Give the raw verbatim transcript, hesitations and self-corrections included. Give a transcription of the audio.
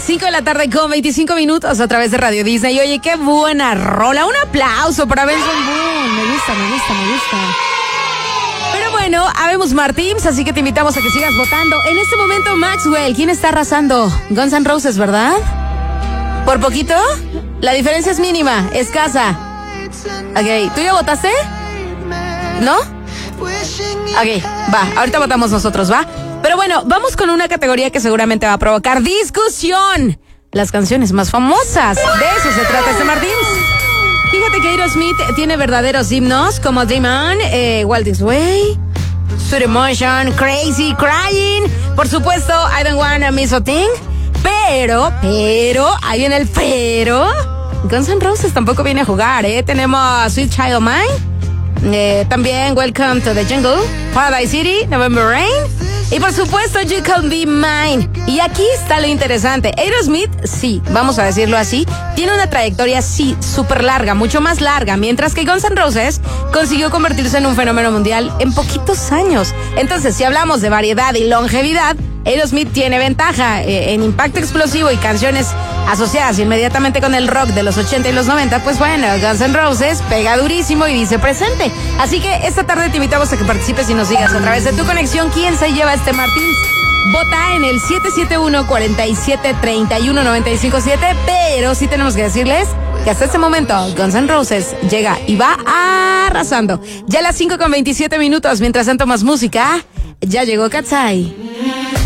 cinco de la tarde con veinticinco minutos a través de Radio Disney. Y oye, qué buena rola. Un aplauso para Benson Boone. Me gusta, me gusta, me gusta. Pero bueno, habemos Martins, así que te invitamos a que sigas votando. En este momento, Maxwell, ¿quién está arrasando? Guns N' Roses, ¿verdad? ¿Por poquito? La diferencia es mínima, escasa. Ok, ¿tú ya votaste? ¿No? Ok, va, ahorita votamos nosotros, ¿va? Pero bueno, vamos con una categoría que seguramente va a provocar discusión. Las canciones más famosas. De eso se trata este Martín. Fíjate que Aerosmith tiene verdaderos himnos como Demon, eh, Walk This Way, Sweet Emotion, Crazy, Crying. Por supuesto, I Don't Wanna Miss a Thing. Pero, pero, ahí viene el pero. Guns N' Roses tampoco viene a jugar, ¿eh? Tenemos Sweet Child of Mine. Eh, también Welcome to the Jungle, Paradise City, November Rain. Y por supuesto, You Can Be Mine. Y aquí está lo interesante. Aerosmith, sí, vamos a decirlo así, tiene una trayectoria, sí, súper larga, mucho más larga, mientras que Guns N' Roses consiguió convertirse en un fenómeno mundial en poquitos años. Entonces, si hablamos de variedad y longevidad, Aerosmith tiene ventaja eh, en impacto explosivo y canciones asociadas inmediatamente con el rock de los ochenta y los noventa, pues bueno, Guns N' Roses pega durísimo y dice presente. Así que esta tarde te invitamos a que participes y nos digas a través de tu conexión quién se lleva este Martín. Vota en el siete siete uno, cuatro siete, tres uno, nueve cinco siete, pero sí tenemos que decirles que hasta este momento Guns N' Roses llega y va arrasando. Ya a las cinco con veintisiete minutos, mientras tanto más música, ya llegó Katsai.